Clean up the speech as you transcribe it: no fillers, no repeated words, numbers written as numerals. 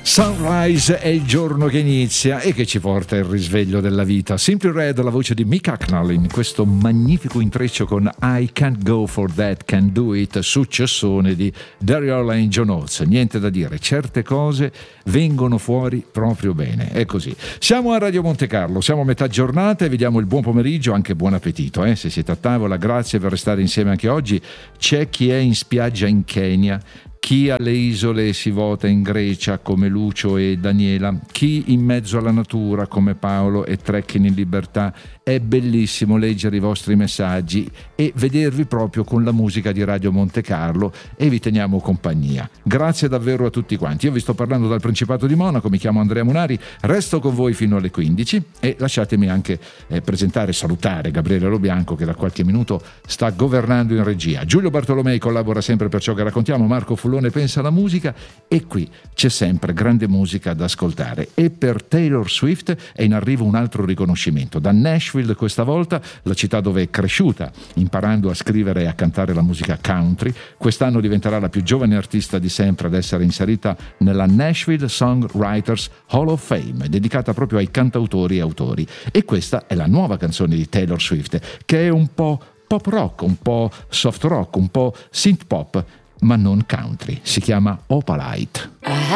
Sunrise è il giorno che inizia e che ci porta il risveglio della vita. Simply Red, la voce di Mick Hucknall in questo magnifico intreccio con I Can't Go For That, Can Do It, successone di Daryl Hall e John Oates. Niente da dire, certe cose vengono fuori proprio bene, è così. Siamo a Radio Monte Carlo, siamo a metà giornata e vi diamo il buon pomeriggio, anche buon appetito, se siete a tavola. Grazie per restare insieme anche oggi. C'è chi è in spiaggia in Kenya, chi alle isole si vota in Grecia come Lucio e Daniela, chi in mezzo alla natura come Paolo e Trekking in Libertà. È bellissimo leggere i vostri messaggi e vedervi proprio con la musica di Radio Monte Carlo, e vi teniamo compagnia. Grazie davvero a tutti quanti. Io vi sto parlando dal Principato di Monaco, mi chiamo Andrea Munari, resto con voi fino alle 15 e lasciatemi anche presentare e salutare Gabriele Lobianco, che da qualche minuto sta governando in regia. Giulio Bartolomei collabora sempre per ciò che raccontiamo, Marco Fullone pensa alla musica, e qui c'è sempre grande musica da ascoltare. E per Taylor Swift è in arrivo un altro riconoscimento da Nashville, questa volta la città dove è cresciuta imparando a scrivere e a cantare la musica country. Quest'anno diventerà la più giovane artista di sempre ad essere inserita nella Nashville Songwriters Hall of Fame, dedicata proprio ai cantautori e autori. E questa è la nuova canzone di Taylor Swift, che è un po' pop rock, un po' soft rock, un po' synth pop, ma non country. Si chiama Opalite.